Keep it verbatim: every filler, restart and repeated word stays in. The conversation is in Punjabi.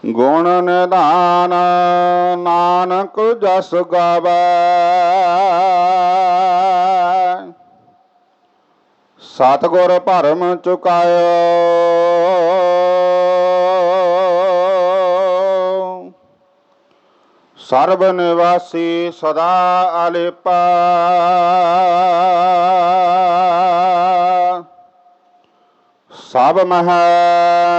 ਗੁਣ ਨਿਧਾਨ ਨਾਨਕ ਜਸ ਗਾਵੈ। ਸਤਿਗੁਰ ਭਰਮ ਚੁਕਾਇਓ ਸਰਬ ਨਿਵਾਸੀ ਸਦਾ ਅਲੇਪਾ। ਸਭ ਮਹਿ